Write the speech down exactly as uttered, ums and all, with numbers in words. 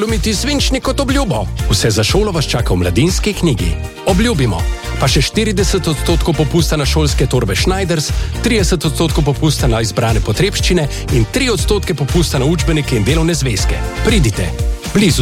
Ljubiti svinčnik kot obljubo. Vse za šolo vas čaka v Mladinski knjigi. Obljubimo. Pa še štirideset odstotkov popusta na šolske torbe Schneiders, trideset odstotkov popusta na izbrane potrebščine in tri odstotke popusta na učbenike in delovne zvezke. Pridite. Blizu